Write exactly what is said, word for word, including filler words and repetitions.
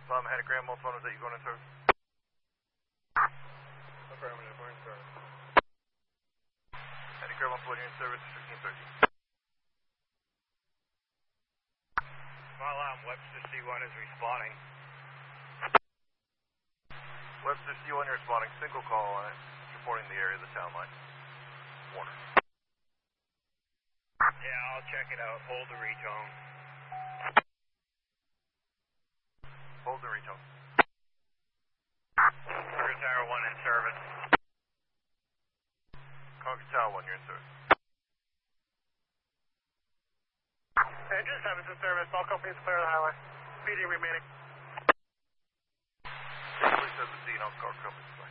Um, had a Grand Mall phone, was that you going in service? Affirmative, we're in service. Had a Grand Mall phone, you're in service, fifteen thirteen. Small arm, Webster C one is responding. Webster C one, you're responding, single call on it, reporting the area of the town line. Warner. Yeah, I'll check it out, hold the retone. Hold the retone. Conquer Tower one in service. Conquer Tower one, you're in service. Engine seven's in service, all companies clear the highway. Speeding remaining. Police has the scene, I'll call company.